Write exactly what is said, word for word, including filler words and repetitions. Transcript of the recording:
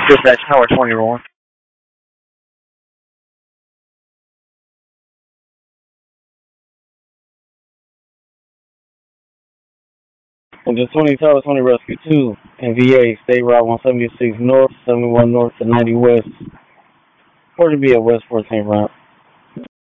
Dispatch Tower twenty one. And just twenty Tower twenty Rescue two and V A, State Route one seventy-six North, seventy-one North to ninety West, or to be at West fourteenth Route.